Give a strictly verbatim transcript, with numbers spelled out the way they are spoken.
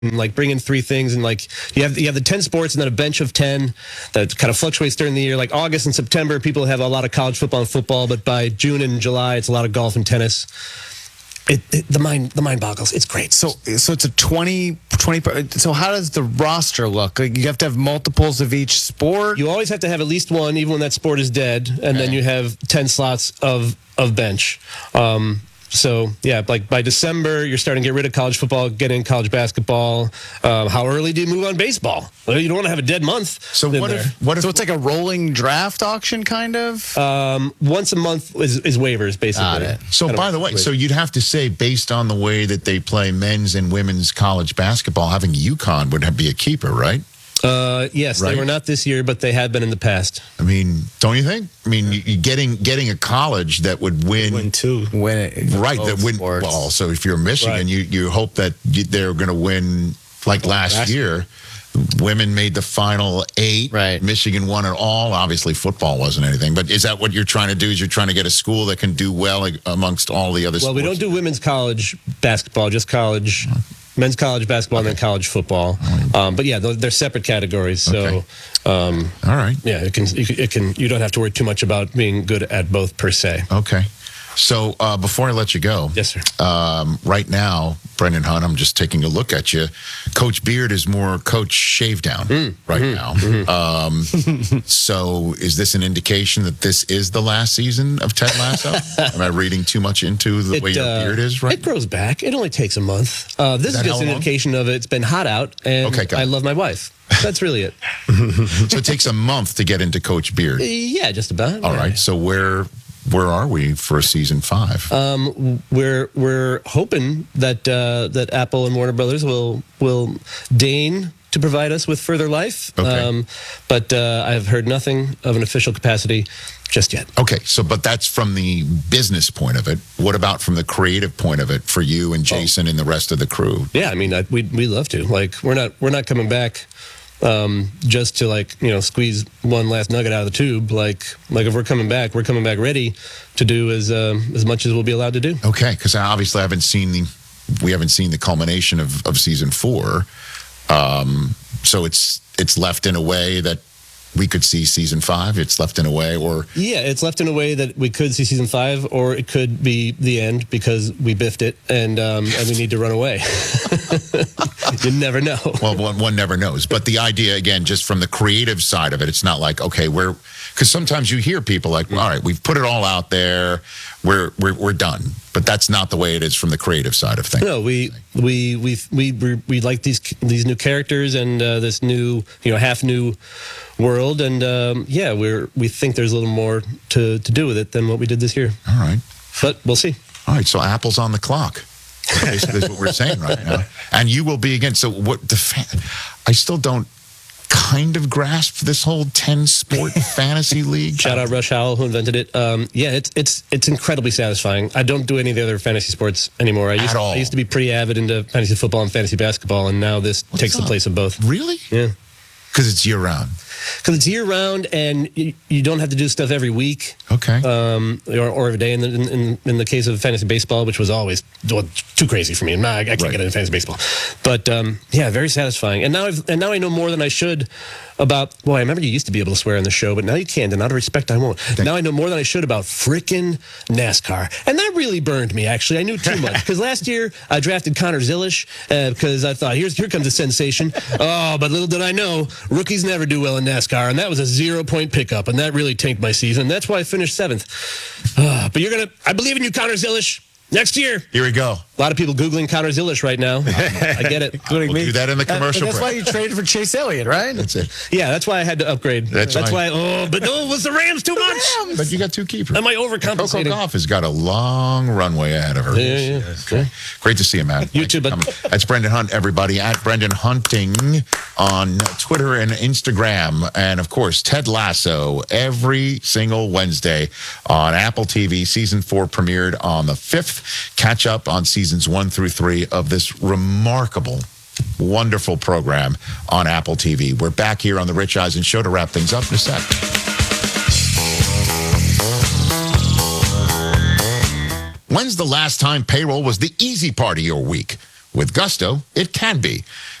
and like bring in three things, and like you have you have the ten sports and then a bench of ten that kind of fluctuates during the year. Like August and September, people have a lot of college football and football, but by June and July, it's a lot of golf and tennis. It, it the mind the mind boggles. It's great. So so it's a twenty, twenty. So how does the roster look? Like you have to have multiples of each sport. You always have to have at least one, even when that sport is dead, and Okay. then you have ten slots of of bench. Um, So, yeah, like by December, you're starting to get rid of college football, get in college basketball. Um, how early do you move on baseball? Well, you don't want to have a dead month. So in what there. if, what if So it's like a rolling draft auction, kind of. Um, once a month is, is waivers, basically. Got it. So, Kind of by the way, wait. so you'd have to say, based on the way that they play men's and women's college basketball, having UConn would have, be a keeper, right? Uh, yes, Right. they were not this year, but they had been in the past. I mean, don't you think? I mean, you, you getting getting a college that would win, Win two. Win it. right? both That win. sports. Well, so if you're Michigan, Right. you you hope that you, they're going to win like last, last year. Women made the final eight. Right. Michigan won it all. Obviously, football wasn't anything. But is that what you're trying to do? Is you're trying to get a school that can do well like, amongst all the other Well, sports? we don't do women's college basketball, just college, men's college basketball, and then college football. Um, but yeah, they're, they're separate categories. So, Okay. um, All right. yeah, it can, it can. You don't have to worry too much about being good at both per se. Okay. So uh, before I let you go, Yes, sir. um, right now, Brendan Hunt, I'm just taking a look at you. Coach Beard is more Coach Shave Down Mm, right mm-hmm, now. Um, so is this an indication that this is the last season of Ted Lasso? Am I reading too much into the way your uh, beard is right It grows back. It only takes a month. Uh, this is, that just how an long? indication of it. It's been hot out, and Okay, got I it. love my wife. That's really it. So it takes a month to get into Coach Beard. Yeah, just about. All right. So where where are we for season five? Um, we're we're hoping that uh, that Apple and Warner Brothers will will deign to provide us with further life. Okay. Um, but uh, I've heard nothing of an official capacity just yet. Okay, so but that's from the business point of it. What about from the creative point of it for you and Jason and the rest of the crew? Yeah, I mean, I, we we love to. Like, we're not we're not coming back um, just to like you know squeeze one last nugget out of the tube. Like like if we're coming back, we're coming back ready to do as um, as much as we'll be allowed to do. Okay, because I obviously haven't seen the we haven't seen the culmination of, of season four. Um, so it's it's left in a way that we could see season five. It's left in a way, or Yeah, it's left in a way that we could see season five, or it could be the end because we biffed it and um, and we need to run away. You never know. well, one, one never knows. But the idea, again, just from the creative side of it, it's not like okay, we're because sometimes you hear people like, all right, we've put it all out there, we're we're we're done. But that's not the way it is from the creative side of things. No, we we we we we, we like these these new characters and uh, this new you know half new world, and um, yeah, we're we think there's a little more to to do with it than what we did this year. All right. But we'll see. All right, so Apple's on the clock. Basically, is what we're saying right now. And you will be again. So what the fa- I still don't kind of grasp this whole ten sport fantasy league. Shout out Rush Howell who invented it. Um, yeah, it's it's it's incredibly satisfying. I don't do any of the other fantasy sports anymore. I used, At all. I used to be pretty avid into fantasy football and fantasy basketball, and now this What's takes the up? place of both. Really? Yeah. Because it's year round. Because it's year round, and you, you don't have to do stuff every week Okay. um, or, or every day. In the, in, in the case of fantasy baseball, which was always well, too crazy for me, nah, I, I can't Right. get into fantasy baseball. But um, yeah, very satisfying. And now I've, and now I know more than I should about. Well, I remember you used to be able to swear on the show, but now you can't. And out of respect, I won't. Now I know more than I should about frickin' NASCAR, and that really burned me. Actually, I knew too much because last year I drafted Connor Zilish uh, because I thought here's here comes a sensation. Oh, but little did I know, rookies never do well in NASCAR, and that was a zero point pickup, and that really tanked my season. That's why I finished seventh. Uh, but you're gonna, I believe in you, Connor Zilish. Next year. Here we go. A lot of people Googling Connor Zilish right now. I get it. Including We'll me. do that in the And- and commercial that's break. why you traded for Chase Elliott, right? That's it. Yeah, that's why I had to upgrade. That's That's, right. why. Oh, but no, it was the Rams too much. But you got two keepers. Am I Coco overcompensating? Goff has got a long runway ahead of her. Yeah, yeah, yeah. Okay. Great to see you, man. You Thanks too, for bud. coming. That's Brendan Hunt, everybody, at Brendan Hunting on Twitter and Instagram. And, of course, Ted Lasso every single Wednesday on Apple T V. Season four premiered on the fifth. Catch up on seasons one through three of this remarkable, wonderful program on Apple T V. We're back here on the Rich Eisen Show to wrap things up in a sec. When's the last time payroll was the easy part of your week? With Gusto, it can be.